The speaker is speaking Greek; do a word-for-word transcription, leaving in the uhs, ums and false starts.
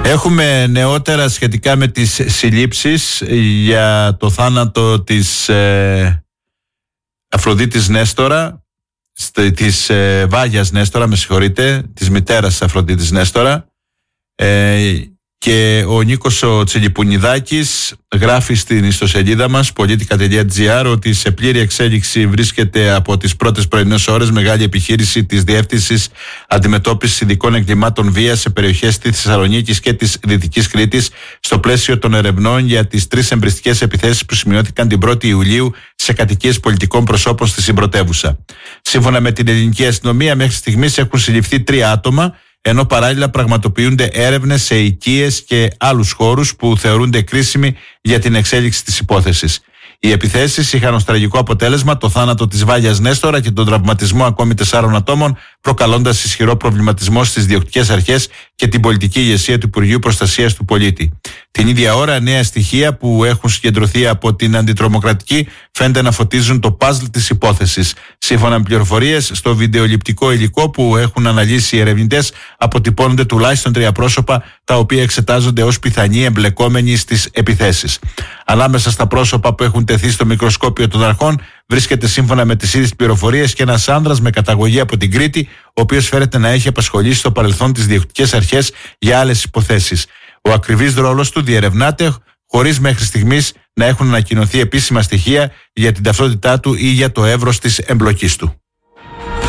Έχουμε νεότερα σχετικά με τις συλλήψεις για το θάνατο της ε, Αφροδίτης Νέστορα, της ε, Βάγιας Νέστορα, με συγχωρείτε, της μητέρας της Αφροδίτης Νέστορα. Ε, και ο Νίκος ο Τσιλιπουνιδάκης γράφει στην ιστοσελίδα μας politica τελεία gr ότι σε πλήρη εξέλιξη βρίσκεται από τις πρώτες πρωινές ώρες μεγάλη επιχείρηση της Διεύθυνσης Αντιμετώπισης Ειδικών Εγκλημάτων Βίας σε περιοχές της Θεσσαλονίκης και της Δυτικής Κρήτης στο πλαίσιο των ερευνών για τις τρεις εμπριστικές επιθέσεις που σημειώθηκαν την πρώτη Ιουλίου σε κατοικίες πολιτικών προσώπων στη συμπρωτεύουσα. Σύμφωνα με την ελληνική αστυνομία, μέχρι στιγμής έχουν συλληφθεί τρία άτομα, ενώ παράλληλα πραγματοποιούνται έρευνες σε οικίες και άλλους χώρους που θεωρούνται κρίσιμοι για την εξέλιξη της υπόθεσης. Οι επιθέσεις είχαν ως τραγικό αποτέλεσμα το θάνατο της Βάγιας Νέστορα και τον τραυματισμό ακόμη τεσσάρων ατόμων, προκαλώντας ισχυρό προβληματισμό στις διοκτικές αρχές και την πολιτική ηγεσία του Υπουργείου Προστασίας του Πολίτη. Την ίδια ώρα, νέα στοιχεία που έχουν συγκεντρωθεί από την αντιτρομοκρατική φαίνεται να φωτίζουν το παζλ της υπόθεσης. Σύμφωνα με πληροφορίες, στο βιντεοληπτικό υλικό που έχουν αναλύσει οι ερευνητές, αποτυπώνονται τουλάχιστον τρία πρόσωπα, τα οποία εξετάζονται ως πιθανοί εμπλεκόμενοι στις επιθέσεις. Ανάμεσα στα πρόσωπα που έχουν τεθεί στο μικροσκόπιο των αρχών βρίσκεται, σύμφωνα με τις ίδιες πληροφορίες, και ένας άνδρας με καταγωγή από την Κρήτη, ο οποίος φέρεται να έχει απασχολήσει στο παρελθόν τις διοκτικές αρχές για άλλες υποθέσεις. Ο ακριβής ρόλος του διερευνάται, χωρίς μέχρι στιγμής να έχουν ανακοινωθεί επίσημα στοιχεία για την ταυτότητά του ή για το εύρος της εμπλοκής του.